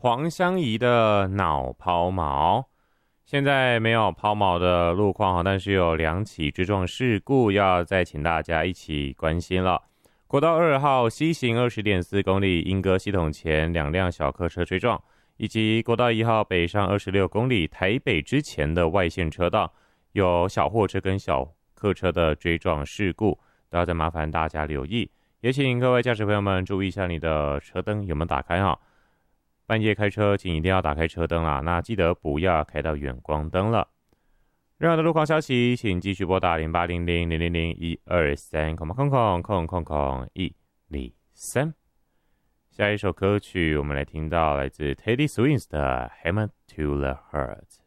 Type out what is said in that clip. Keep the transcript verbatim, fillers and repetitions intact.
黄香怡的脑抛锚。现在没有抛锚的路况，但是有两起追撞事故要再请大家一起关心了。国道二号西行 二十点四公里，莺歌系统前两辆小客车追撞，以及国道一号北上二十六公里台北之前的外线车道有小货车跟小客车的追撞事故，都要再麻烦大家留意。也请各位驾驶朋友们注意一下你的车灯有没有打开哈。半夜开车请一定要打开车灯啦，那记得不要开到远光灯了。任何的路况消息请继续拨打零八零零零零零一二三空空空空空空一二三。下一首歌曲我们来听到来自 Teddy Swims 的 Hammer to the Heart。